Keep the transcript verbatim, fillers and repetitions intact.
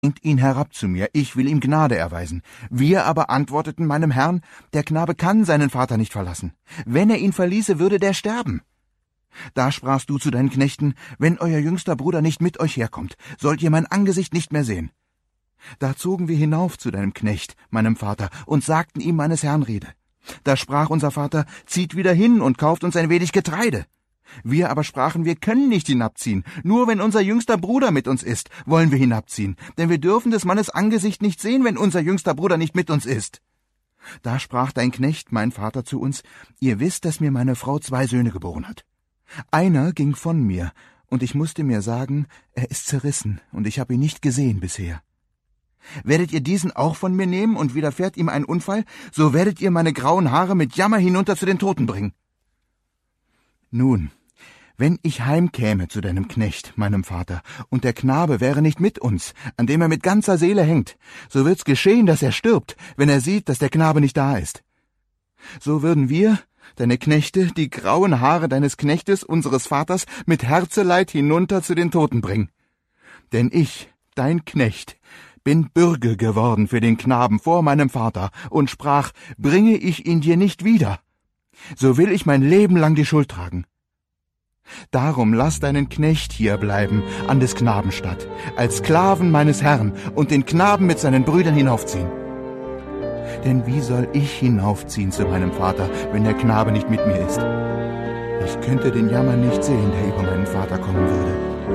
bringt ihn herab zu mir, ich will ihm Gnade erweisen. Wir aber antworteten meinem Herrn, der Knabe kann seinen Vater nicht verlassen. Wenn er ihn verließe, würde der sterben. Da sprachst du zu deinen Knechten, wenn euer jüngster Bruder nicht mit euch herkommt, sollt ihr mein Angesicht nicht mehr sehen. Da zogen wir hinauf zu deinem Knecht, meinem Vater, und sagten ihm meines Herrn Rede. Da sprach unser Vater, zieht wieder hin und kauft uns ein wenig Getreide. Wir aber sprachen, wir können nicht hinabziehen, nur wenn unser jüngster Bruder mit uns ist, wollen wir hinabziehen, denn wir dürfen des Mannes Angesicht nicht sehen, wenn unser jüngster Bruder nicht mit uns ist. Da sprach dein Knecht, mein Vater, zu uns, ihr wisst, dass mir meine Frau zwei Söhne geboren hat. Einer ging von mir, und ich musste mir sagen, er ist zerrissen, und ich habe ihn nicht gesehen bisher. Werdet ihr diesen auch von mir nehmen, und widerfährt ihm ein Unfall, so werdet ihr meine grauen Haare mit Jammer hinunter zu den Toten bringen. Nun, wenn ich heimkäme zu deinem Knecht, meinem Vater, und der Knabe wäre nicht mit uns, an dem er mit ganzer Seele hängt, so wird's geschehen, dass er stirbt, wenn er sieht, dass der Knabe nicht da ist. So würden wir, deine Knechte, die grauen Haare deines Knechtes, unseres Vaters, mit Herzeleid hinunter zu den Toten bringen. Denn ich, dein Knecht, bin Bürge geworden für den Knaben vor meinem Vater und sprach, bringe ich ihn dir nicht wieder, so will ich mein Leben lang die Schuld tragen. Darum lass deinen Knecht hier bleiben, an des Knaben statt, als Sklaven meines Herrn, und den Knaben mit seinen Brüdern hinaufziehen. Denn wie soll ich hinaufziehen zu meinem Vater, wenn der Knabe nicht mit mir ist? Ich könnte den Jammer nicht sehen, der über meinen Vater kommen würde.